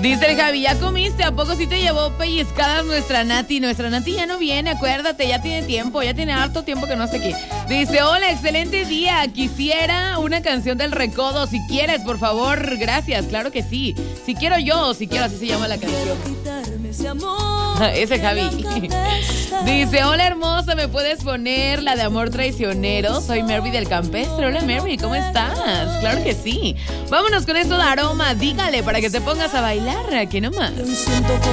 Dice el Javi, ¿ya comiste? ¿A poco sí te llevó pellizcadas nuestra Nati? Nuestra Nati ya no viene, acuérdate, ya tiene tiempo, ya tiene harto tiempo que no esté aquí. Dice, hola, excelente día, quisiera una canción del Recodo, si quieres, por favor, gracias, claro que sí. Si quiero yo, si quiero, así se llama la canción. Ese Javi. Dice, hola hermosa, ¿me puedes poner la de Amor Traicionero? Soy Mary del Campestre. Hola Mary, ¿cómo estás? Claro que sí. Vámonos con esto de Aroma, dígale para que te pongas a bailar, aquí nomás.